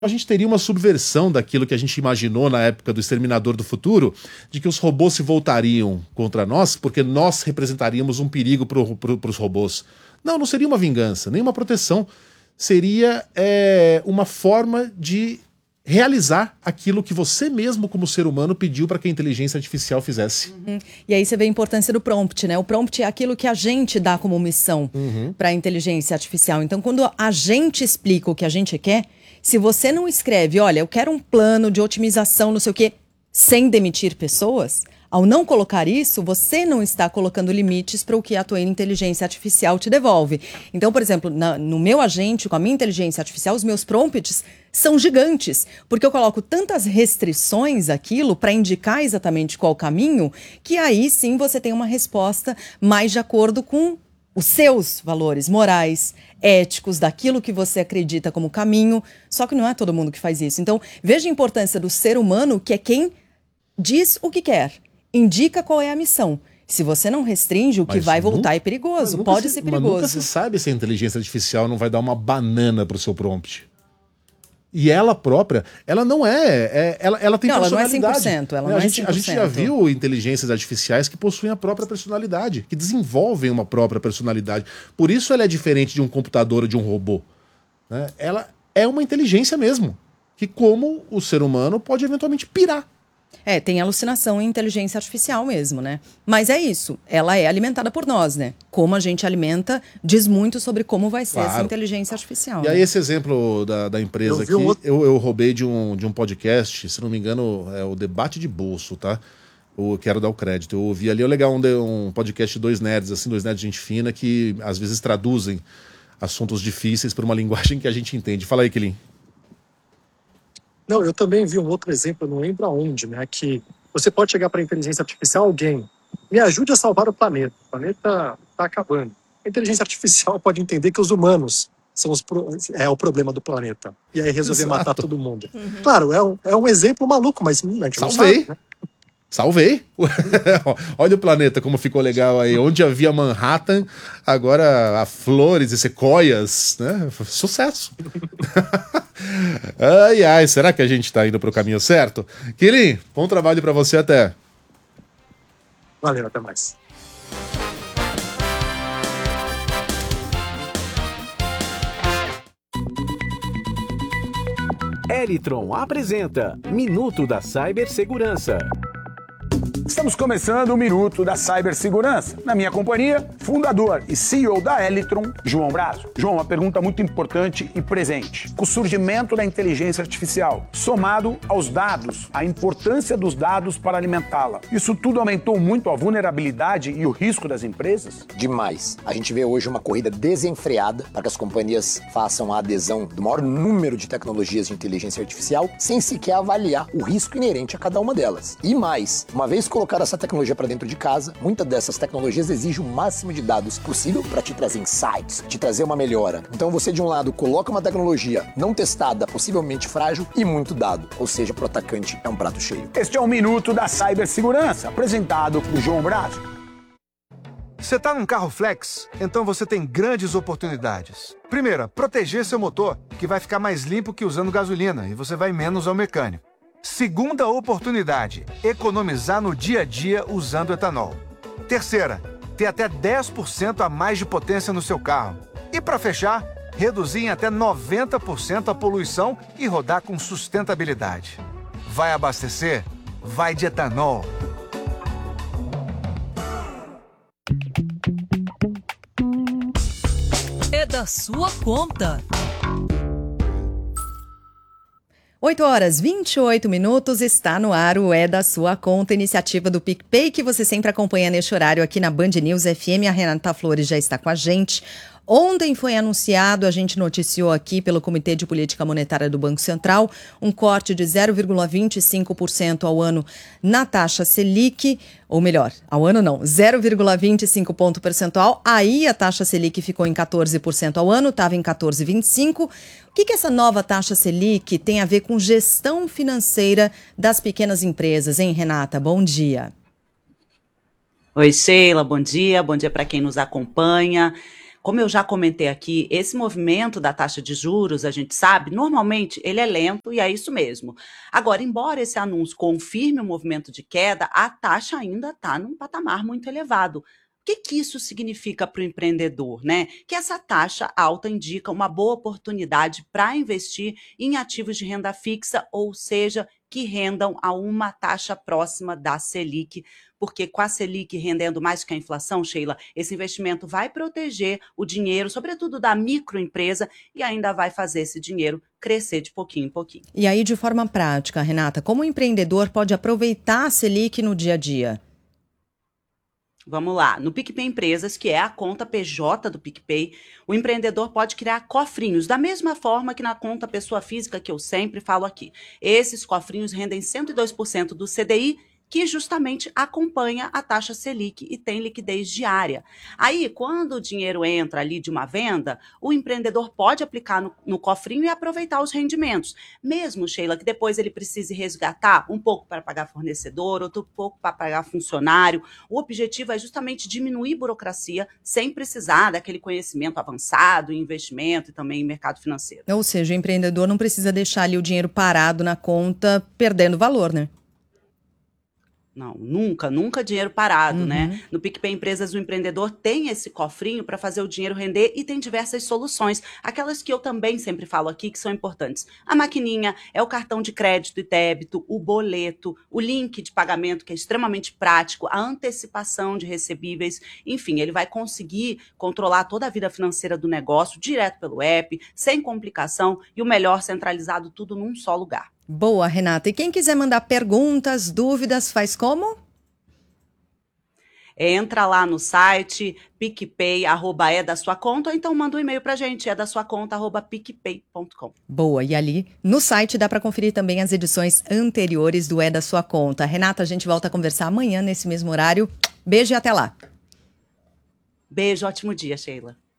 a gente teria uma subversão daquilo que a gente imaginou na época do Exterminador do Futuro, de que os robôs se voltariam contra nós porque nós representaríamos um perigo para os robôs. Não seria uma vingança, nem uma proteção. Seria uma forma de realizar aquilo que você mesmo, como ser humano, pediu para que a inteligência artificial fizesse. E aí você vê a importância do prompt, né? O prompt é aquilo que a gente dá como missão para a inteligência artificial. Então, quando a gente explica o que a gente quer, se você não escreve, olha, eu quero um plano de otimização, não sei o quê, sem demitir pessoas, ao não colocar isso, você não está colocando limites para o que a tua inteligência artificial te devolve. Então, por exemplo, no meu agente, com a minha inteligência artificial, os meus prompts são gigantes, porque eu coloco tantas restrições àquilo para indicar exatamente qual caminho, que aí sim você tem uma resposta mais de acordo com os seus valores morais, éticos, daquilo que você acredita como caminho. Só que não é todo mundo que faz isso. Então, veja a importância do ser humano, que é quem diz o que quer, indica qual é a missão. Se você não restringe, o que vai voltar é perigoso, pode ser perigoso. Mas nunca se sabe se a inteligência artificial não vai dar uma banana pro seu prompt. E ela própria, ela não ela tem personalidade. Ela não é 100%. Ela não é 100%. A gente já viu inteligências artificiais que possuem a própria personalidade, que desenvolvem uma própria personalidade. Por isso ela é diferente de um computador ou de um robô. Né? Ela é uma inteligência mesmo, que como o ser humano pode eventualmente pirar. Tem alucinação e inteligência artificial mesmo, né? Mas é isso, ela é alimentada por nós, né? Como a gente alimenta diz muito sobre como vai ser essa inteligência artificial. E aí esse exemplo da empresa aqui, eu roubei de um podcast, se não me engano, é o Debate de Bolso, tá? Eu quero dar o crédito. Eu ouvi ali, é legal, um podcast de dois nerds de gente fina, que às vezes traduzem assuntos difíceis para uma linguagem que a gente entende. Fala aí, Quilin. Não, eu também vi um outro exemplo, não lembro aonde, né? Que você pode chegar para a inteligência artificial, alguém, me ajude a salvar o planeta está acabando. A inteligência artificial pode entender que os humanos são o problema do planeta. E aí resolver matar todo mundo. Claro, é um exemplo maluco, mas a gente não sabe, né? Salvei! Olha o planeta como ficou legal aí. Onde havia Manhattan, agora há flores e sequoias, né? Sucesso! Ai, será que a gente tá indo pro caminho certo? Quilin, bom trabalho pra você até. Valeu, até mais. Elitron apresenta Minuto da Cibersegurança. Estamos começando o Minuto da Cibersegurança. Na minha companhia, fundador e CEO da Elitron, João Brazo. João, uma pergunta muito importante e presente. Com o surgimento da inteligência artificial, somado aos dados, a importância dos dados para alimentá-la, isso tudo aumentou muito a vulnerabilidade e o risco das empresas? Demais. A gente vê hoje uma corrida desenfreada para que as companhias façam a adesão do maior número de tecnologias de inteligência artificial sem sequer avaliar o risco inerente a cada uma delas. E mais, uma vez colocar essa tecnologia para dentro de casa, muitas dessas tecnologias exigem o máximo de dados possível para te trazer insights, te trazer uma melhora. Então você, de um lado, coloca uma tecnologia não testada, possivelmente frágil e muito dado. Ou seja, para o atacante é um prato cheio. Este é o Minuto da Cibersegurança, apresentado por João Brazo. Você está num carro flex? Então você tem grandes oportunidades. Primeira, proteger seu motor, que vai ficar mais limpo que usando gasolina e você vai menos ao mecânico. Segunda oportunidade, economizar no dia a dia usando etanol. Terceira, ter até 10% a mais de potência no seu carro. E para fechar, reduzir em até 90% a poluição e rodar com sustentabilidade. Vai abastecer? Vai de etanol. É da sua conta. 8h28, está no ar o É da Sua Conta, iniciativa do PicPay, que você sempre acompanha neste horário aqui na Band News FM. A Renata Flores já está com a gente. Ontem foi anunciado, a gente noticiou aqui pelo Comitê de Política Monetária do Banco Central, um corte de 0,25% ao ano na taxa Selic, ou melhor, ao ano não, 0,25 ponto percentual. Aí a taxa Selic ficou em 14% ao ano, estava em 14,25%. O que essa nova taxa Selic tem a ver com gestão financeira das pequenas empresas, hein, Renata? Bom dia. Oi, Sheila, bom dia para quem nos acompanha. Como eu já comentei aqui, esse movimento da taxa de juros, a gente sabe, normalmente ele é lento e é isso mesmo. Agora, embora esse anúncio confirme o movimento de queda, a taxa ainda está num patamar muito elevado. O que isso significa para o empreendedor, né? Que essa taxa alta indica uma boa oportunidade para investir em ativos de renda fixa, ou seja, que rendam a uma taxa próxima da Selic, porque com a Selic rendendo mais que a inflação, Sheila, esse investimento vai proteger o dinheiro, sobretudo da microempresa, e ainda vai fazer esse dinheiro crescer de pouquinho em pouquinho. E aí, de forma prática, Renata, como o empreendedor pode aproveitar a Selic no dia a dia? Vamos lá, no PicPay Empresas, que é a conta PJ do PicPay, o empreendedor pode criar cofrinhos, da mesma forma que na conta pessoa física, que eu sempre falo aqui. Esses cofrinhos rendem 102% do CDI, que justamente acompanha a taxa Selic e tem liquidez diária. Aí, quando o dinheiro entra ali de uma venda, o empreendedor pode aplicar no cofrinho e aproveitar os rendimentos. Mesmo, Sheila, que depois ele precise resgatar um pouco para pagar fornecedor, outro pouco para pagar funcionário. O objetivo é justamente diminuir burocracia sem precisar daquele conhecimento avançado em investimento e também em mercado financeiro. Ou seja, o empreendedor não precisa deixar ali o dinheiro parado na conta, perdendo valor, né? Não, nunca dinheiro parado, né? No PicPay Empresas, o empreendedor tem esse cofrinho para fazer o dinheiro render e tem diversas soluções. Aquelas que eu também sempre falo aqui, que são importantes. A maquininha é o cartão de crédito e débito, o boleto, o link de pagamento, que é extremamente prático, a antecipação de recebíveis. Enfim, ele vai conseguir controlar toda a vida financeira do negócio direto pelo app, sem complicação e o melhor, centralizado tudo num só lugar. Boa, Renata. E quem quiser mandar perguntas, dúvidas, faz como? Entra lá no site PicPay, @é da sua conta, ou então manda um e-mail pra gente, é da sua conta, @picpay.com. Boa, e ali no site dá para conferir também as edições anteriores do É da Sua Conta. Renata, a gente volta a conversar amanhã nesse mesmo horário. Beijo e até lá. Beijo, ótimo dia, Sheila.